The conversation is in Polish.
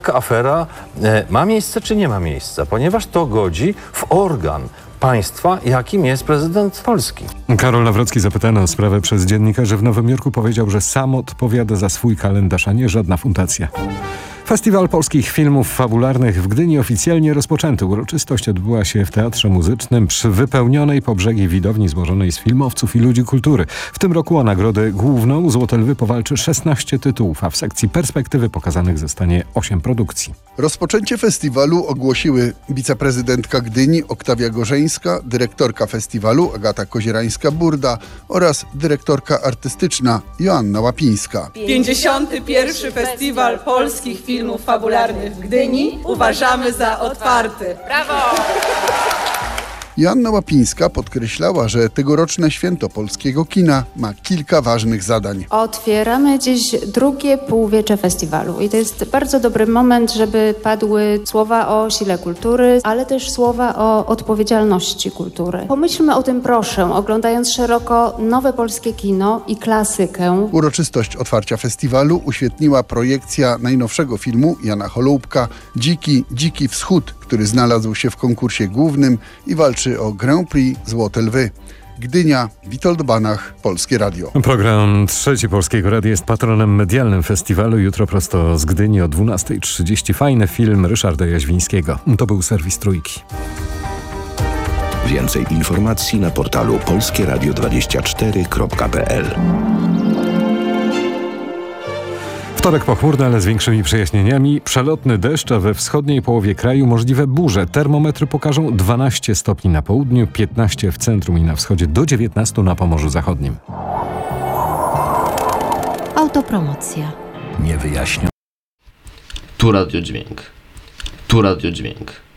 Afera ma miejsce czy nie ma miejsca, ponieważ to godzi w organ państwa, jakim jest prezydent Polski. Karol Nawrocki, zapytany o sprawę przez dziennikarzy w Nowym Jorku, powiedział, że sam odpowiada za swój kalendarz, a nie żadna fundacja. Festiwal Polskich Filmów Fabularnych w Gdyni oficjalnie rozpoczęty. Uroczystość odbyła się w Teatrze Muzycznym przy wypełnionej po brzegi widowni złożonej z filmowców i ludzi kultury. W tym roku o nagrodę główną Złote Lwy powalczy 16 tytułów, a w sekcji perspektywy pokazanych zostanie 8 produkcji. Rozpoczęcie festiwalu ogłosiły wiceprezydentka Gdyni Oktawia Gorzeńska, dyrektorka festiwalu Agata Kozierańska-Burda oraz dyrektorka artystyczna Joanna Łapińska. 51. Festiwal Polskich Filmów Fabularnych w Gdyni uważamy za otwarty. Brawo! Joanna Łapińska podkreślała, że tegoroczne święto polskiego kina ma kilka ważnych zadań. Otwieramy dziś drugie półwiecze festiwalu i to jest bardzo dobry moment, żeby padły słowa o sile kultury, ale też słowa o odpowiedzialności kultury. Pomyślmy o tym, proszę, oglądając szeroko nowe polskie kino i klasykę. Uroczystość otwarcia festiwalu uświetniła projekcja najnowszego filmu Jana Holoubka Dziki Wschód, który znalazł się w konkursie głównym i walczy o Grand Prix Złote Lwy. Gdynia, Witold Banach, Polskie Radio. Program Trzeci Polskiego Radia jest patronem medialnym festiwalu. Jutro prosto z Gdyni o 12:30 fajny film Ryszarda Jaźwińskiego. To był serwis Trójki. Więcej informacji na portalu polskieradio24.pl. Wtorek pochmurny, ale z większymi przejaśnieniami. Przelotny deszcz, a we wschodniej połowie kraju możliwe burze. Termometry pokażą 12 stopni na południu, 15 w centrum i na wschodzie, do 19 na Pomorzu Zachodnim. Autopromocja. Nie wyjaśnią. Tu radiodźwięk. Tu radiodźwięk.